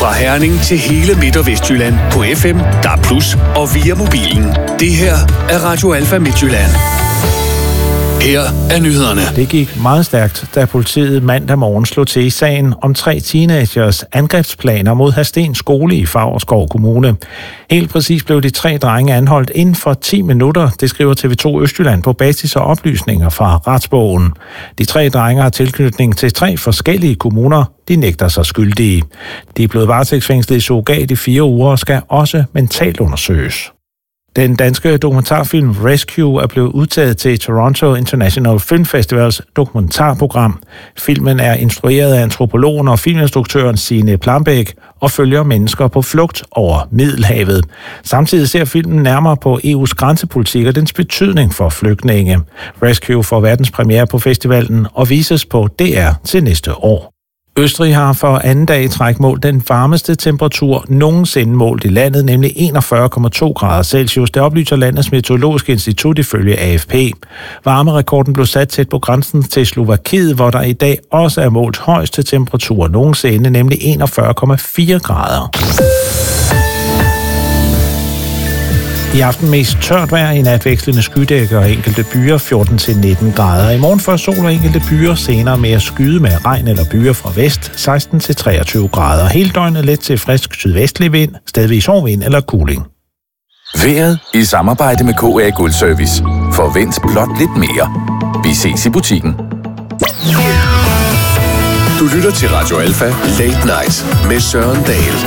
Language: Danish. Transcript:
Fra Herning til hele Midt- og Vestjylland på FM, DAB+, og via mobilen. Det her er Radio Alfa Midtjylland. Her er nyhederne. Det gik meget stærkt, da politiet mandag morgen slog til i sagen om 3 teenagers angrebsplaner mod Hadsten skole i Favrskov Kommune. Helt præcis blev de 3 drenge anholdt inden for 10 minutter, det skriver TV2 Østjylland på basis af oplysninger fra retsbogen. De 3 drenge har tilknytning til 3 forskellige kommuner. De nægter sig skyldige. De er blevet varetægtsfængslet i surrogat i 4 uger og skal også mentalt undersøges. Den danske dokumentarfilm Rescue er blevet udtaget til Toronto International Film Festivals dokumentarprogram. Filmen er instrueret af antropologen og filminstruktøren Signe Plambæk og følger mennesker på flugt over Middelhavet. Samtidig ser filmen nærmere på EU's grænsepolitik og dens betydning for flygtninge. Rescue får verdenspremiere på festivalen og vises på DR til næste år. Østrig har for anden dag i træk målt den varmeste temperatur nogensinde målt i landet, nemlig 41,2 grader Celsius. Det oplyser landets meteorologiske institut ifølge AFP. Varmerekorden blev sat tæt på grænsen til Slovakiet, hvor der i dag også er målt højeste temperatur nogensinde, nemlig 41,4 grader. I aften mest tørt vejr, i nat vekslende skydækker og enkelte byer 14-19 grader. I morgen først sol og enkelte byer, senere mere skyde med regn eller byer fra vest 16-23 grader. Hele døgnet let til frisk sydvestlig vind, stedvis hård vind eller kuling. Vejret i samarbejde med KA Guldservice. Forvent blot lidt mere. Vi ses i butikken. Du lytter til Radio Alfa Late Night med Søren Dahl.